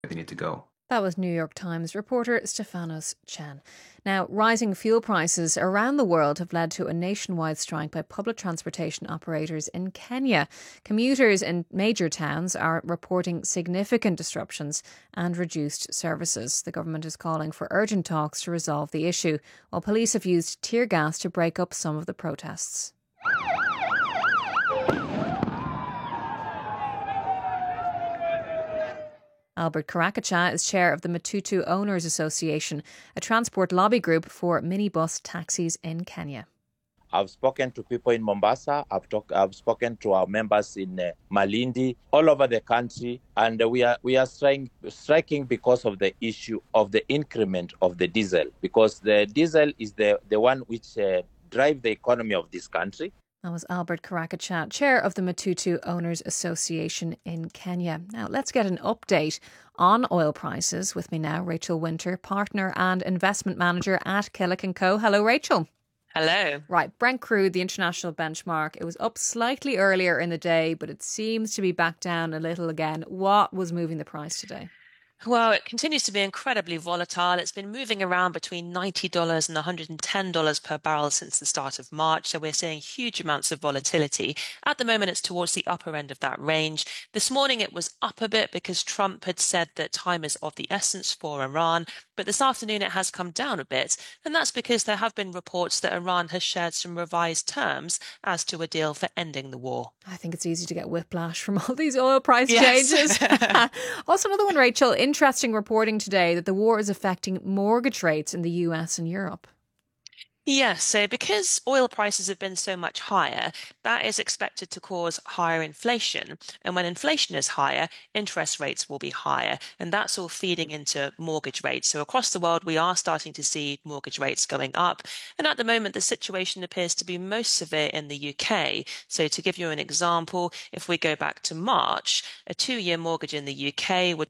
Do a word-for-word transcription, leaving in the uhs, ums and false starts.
they need to go. That was New York Times reporter Stefanos Chen. Now, rising fuel prices around the world have led to a nationwide strike by public transportation operators in Kenya. Commuters in major towns are reporting significant disruptions and reduced services. The government is calling for urgent talks to resolve the issue, while police have used tear gas to break up some of the protests. Albert Karakacha is chair of the Matutu Owners Association, a transport lobby group for minibus taxis in Kenya. I've spoken to people in Mombasa. I've talked. I've spoken to our members in uh, Malindi, all over the country, and uh, we are we are striking, striking because of the issue of the increment of the diesel, because the diesel is the the one which uh, drive the economy of this country. That was Albert Karakacha, chair of the Matutu Owners Association in Kenya. Now, let's get an update on oil prices. With me now, Rachel Winter, partner and investment manager at Killick and Co. Hello, Rachel. Hello. Right, Brent crude, the international benchmark, it was up slightly earlier in the day, but it seems to be back down a little again. What was moving the price today? Well, it continues to be incredibly volatile. It's been moving around between ninety dollars and one hundred ten dollars per barrel since the start of March. So we're seeing huge amounts of volatility. At the moment, it's towards the upper end of that range. This morning, it was up a bit because Trump had said that time is of the essence for Iran. But this afternoon, it has come down a bit. And that's because there have been reports that Iran has shared some revised terms as to a deal for ending the war. I think it's easy to get whiplash from all these oil price Yes. changes. Also, another one, Rachel. Interesting reporting today that the war is affecting mortgage rates in the U S and Europe. Yes, so because oil prices have been so much higher, that is expected to cause higher inflation. And when inflation is higher, interest rates will be higher. And that's all feeding into mortgage rates. So across the world, we are starting to see mortgage rates going up. And at the moment, the situation appears to be most severe in the U K. So to give you an example, if we go back to March, a two-year mortgage in the U K would